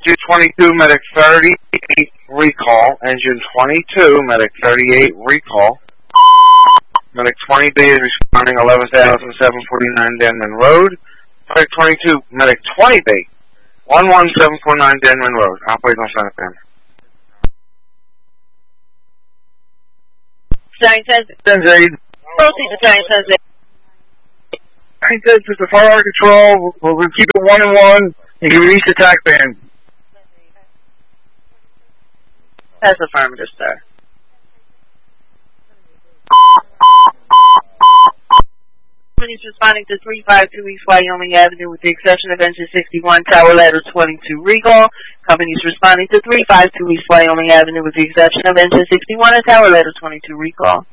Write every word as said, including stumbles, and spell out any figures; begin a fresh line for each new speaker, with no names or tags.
Engine twenty-two, medic thirty-eight, recall. Engine twenty-two, medic thirty-eight, recall. Medic twenty B is responding eleven thousand seven forty-nine Denman Road. Medic twenty-two, medic twenty B, one one seven four nine Denman Road. Operate on Senate Band.
Giant ten
Aid.
Proceed to Giant ten
Giant ten to the fire control. We'll, we'll keep it one and one. You can release the attack band.
That's affirmative, sir. Company is responding to three five two East Wyoming Avenue with the exception of engine sixty-one, tower ladder twenty-two, recall. Company is responding to three five two East Wyoming Avenue with the exception of engine sixty-one and tower ladder twenty-two, recall.